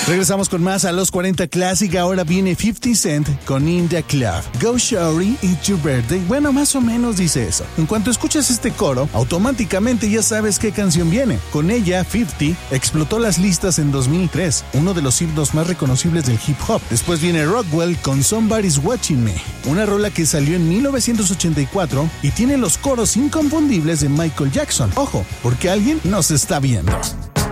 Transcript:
Regresamos con más a los 40 Classic. Ahora viene 50 Cent con In The Club. Go Shorty, it's your birthday. Bueno, más o menos dice eso. En cuanto escuchas este coro, automáticamente ya sabes qué canción viene. Con ella, 50 explotó las listas en 2003, uno de los himnos más reconocibles del hip hop. Después viene Rockwell con Somebody's Watching Me, una rola que salió en 1984 y tiene los coros inconfundibles de Michael Jackson. Ojo, porque alguien nos está viendo.